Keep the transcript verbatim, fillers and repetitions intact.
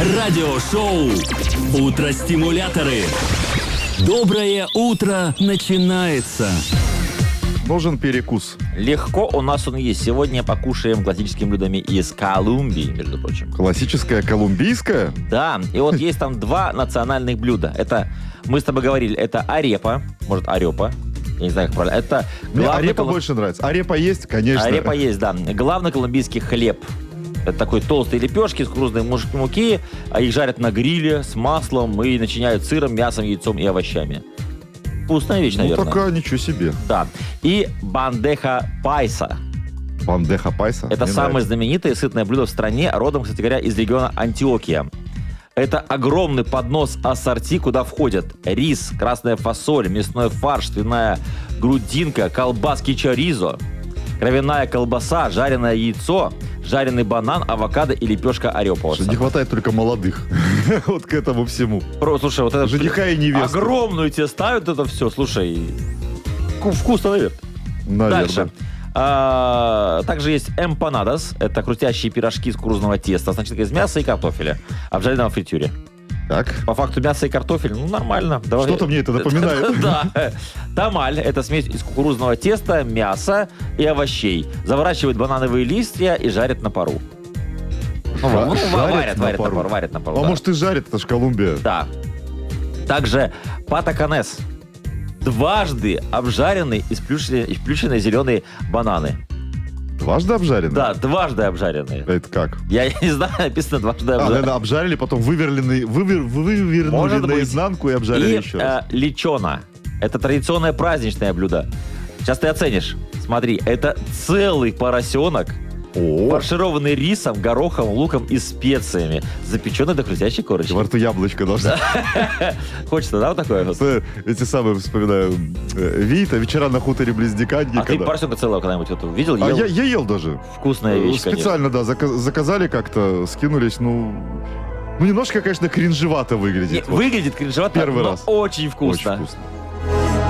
Радиошоу «Утро-стимуляторы». Доброе утро начинается. Нужен перекус. Легко у нас он есть. Сегодня покушаем классическими блюдами из Колумбии, между прочим. Классическая колумбийская? Да, и вот есть там два национальных блюда. Это, мы с тобой говорили, это арепа, может, арепа. Я не знаю, как правильно. Это Мне арепа колум... больше нравится. Арепа есть, конечно. Арепа есть, да. Главный колумбийский хлеб. Это такой толстые лепешки с кукурузной муки. А их жарят на гриле с маслом и начиняют сыром, мясом, яйцом и овощами. Вкусная вещь, ну, наверное. Ну, такая, ничего себе. Да. И бандеха пайса. Бандеха пайса? Это Мне самое нравится. знаменитое сытное блюдо в стране, родом, кстати говоря, из региона Антиокия. Это огромный поднос ассорти, куда входят рис, красная фасоль, мясной фарш, свиная грудинка, колбаски чоризо, кровяная колбаса, жареное яйцо, жареный банан, авокадо и лепешка арепа. Не хватает только молодых. Вот к этому всему. Про, слушай, вот это... Жениха и невесты. Огромную тебе ставят это все, слушай. Вкусно, наверное. Наверное. Дальше. А, также есть эмпанадос. Это крутящие пирожки из кукурузного теста с начинкой из мяса и картофеля, обжаренного в фритюре. Так. По факту мясо и картофель, ну, нормально. Давай. Что-то мне это напоминает. Да. Тамаль – это смесь из кукурузного теста, мяса и овощей. Заворачивают банановые листья и жарят на пару. Ну, Жа- ну, жарят варят, на варят на пару. пару, варят на пару. А да. может и жарят, это ж Колумбия. Да. Также патаконес. Дважды обжаренные и сплющенные зеленые бананы. Дважды обжарены? Да, дважды обжаренные. Это как? Я не знаю, написано дважды А, обжаренные. наверное, обжарили, потом вывернули, вывер, вывернули Может быть. наизнанку и обжарили И еще раз. э, лечона. Это традиционное праздничное блюдо. Сейчас ты оценишь. Смотри, это целый поросенок, О, фаршированный рисом, горохом, луком и специями, запеченный до хрустящей корочки. во рту яблочко должно. Хочется, да, вот такое? вот? Э, Эти самые, вспоминаю, э, Вита, вечера на хуторе близ Диканьки. А ты когда- поросенка целого когда-нибудь вот видел? А Ел? я, я ел даже. Вкусная вещь, Специально, да, зака- заказали как-то, скинулись, ну... Ну, немножко, конечно, кринжевато Не, выглядит. Вот. выглядит кринжевато, Первый но раз. очень вкусно. Очень вкусно.